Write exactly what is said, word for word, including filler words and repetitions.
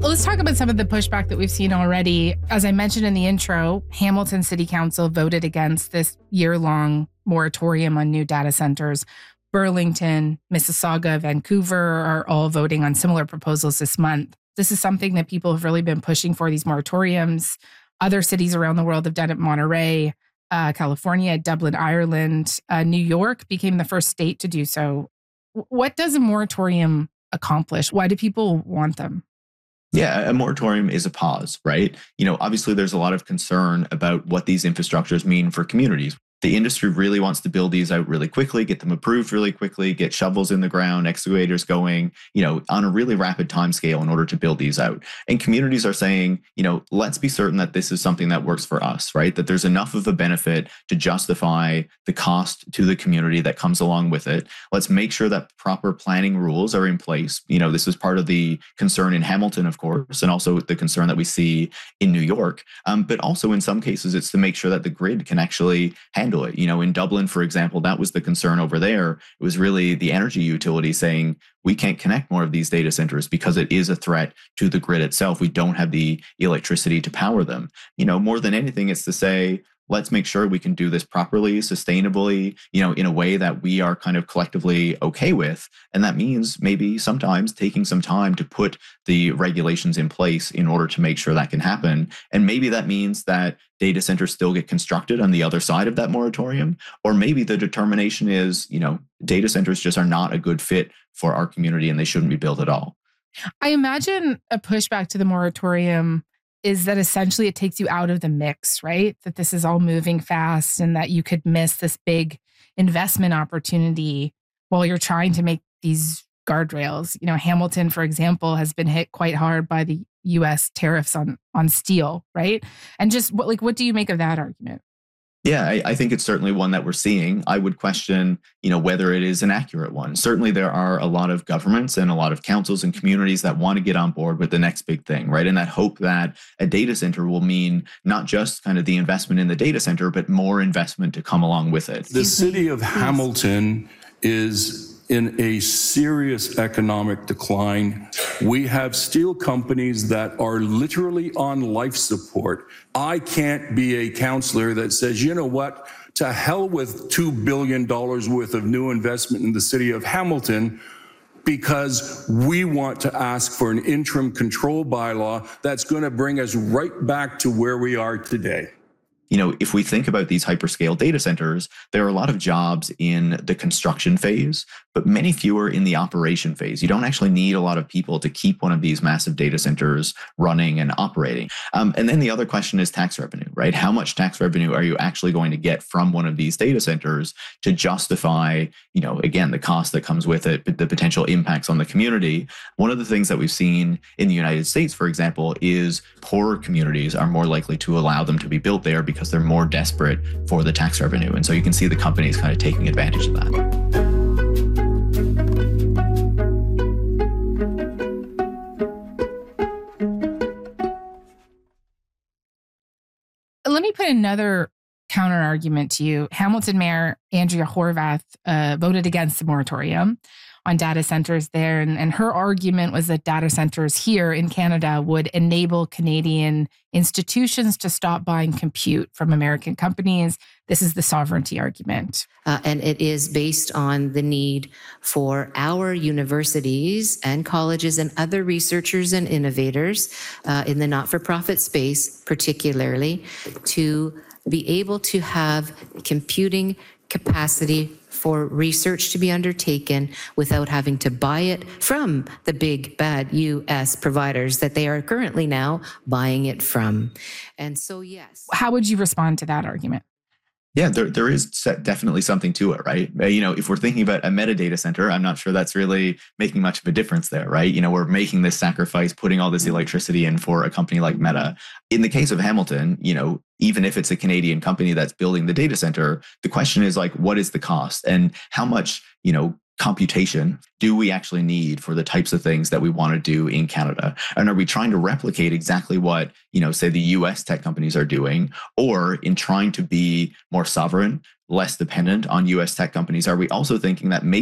Let's talk about some of the pushback that we've seen already. As I mentioned in the intro, Hamilton City Council voted against this year-long moratorium on new data centers. Burlington, Mississauga, Vancouver are all voting on similar proposals this month. This is something that people have really been pushing for, these moratoriums. Other cities around the world have done it. Monterey, uh, California, Dublin, Ireland, uh, New York became the first state to do so. What does a moratorium accomplish? Why do people want them? Yeah, a moratorium is a pause, right? You know, obviously there's a lot of concern about what these infrastructures mean for communities. The industry really wants to build these out really quickly, get them approved really quickly, get shovels in the ground, excavators going, you know, on a really rapid time scale in order to build these out. And communities are saying, you know, let's be certain that this is something that works for us, right? That there's enough of a benefit to justify the cost to the community that comes along with it. Let's make sure that proper planning rules are in place. You know, this is part of the concern in Hamilton, of course, and also the concern that we see in New York. Um, but also in some cases, it's to make sure that the grid can actually handle it. You know, in Dublin, for example, that was the concern over there. It was really the energy utility saying, we can't connect more of these data centers because it is a threat to the grid itself. We don't have the electricity to power them. You know, more than anything, it's to say, let's make sure we can do this properly, sustainably, you know, in a way that we are kind of collectively okay with. And that means maybe sometimes taking some time to put the regulations in place in order to make sure that can happen. And maybe that means that data centers still get constructed on the other side of that moratorium. Or maybe the determination is, you know, data centers just are not a good fit for our community and they shouldn't be built at all. I imagine a pushback to the moratorium is that essentially it takes you out of the mix, right? That this is all moving fast and that you could miss this big investment opportunity while you're trying to make these guardrails. You know, Hamilton, for example, has been hit quite hard by the U S tariffs on on steel, right? And just what, like, what do you make of that argument? Yeah, I, I think it's certainly one that we're seeing. I would question, you know, whether it is an accurate one. Certainly, there are a lot of governments and a lot of councils and communities that want to get on board with the next big thing, right? And that hope that a data center will mean not just kind of the investment in the data center, but more investment to come along with it. The city of Hamilton is in a serious economic decline. We have steel companies that are literally on life support. I can't be a councillor that says, you know what, to hell with two billion dollars worth of new investment in the city of Hamilton, because we want to ask for an interim control bylaw that's going to bring us right back to where we are today. You know, if we think about these hyperscale data centers, there are a lot of jobs in the construction phase, but many fewer in the operation phase. You don't actually need a lot of people to keep one of these massive data centers running and operating. Um, and then the other question is tax revenue, right? How much tax revenue are you actually going to get from one of these data centers to justify, you know, again, the cost that comes with it, but the potential impacts on the community? One of the things that we've seen in the United States, for example, is poorer communities are more likely to allow them to be built there because because they're more desperate for the tax revenue. And so you can see the companies kind of taking advantage of that. Let me put another counter argument to you. Hamilton Mayor Andrea Horwath uh, voted against the moratorium on data centers there. And, and her argument was that data centers here in Canada would enable Canadian institutions to stop buying compute from American companies. This is the sovereignty argument. Uh, and it is based on the need for our universities and colleges and other researchers and innovators uh, in the not-for-profit space, particularly, to be able to have computing capacity for research to be undertaken without having to buy it from the big bad U S providers that they are currently now buying it from. And so, yes. How would you respond to that argument? Yeah, there there is definitely something to it, right? You know, if we're thinking about a metadata center, I'm not sure that's really making much of a difference there, right? You know, we're making this sacrifice, putting all this electricity in for a company like Meta. In the case of Hamilton, you know, even if it's a Canadian company that's building the data center, the question is like, what is the cost and how much, you know, computation do we actually need for the types of things that we want to do in Canada? And are we trying to replicate exactly what, you know, say the U S tech companies are doing, or in trying to be more sovereign, less dependent on U S tech companies, are we also thinking that maybe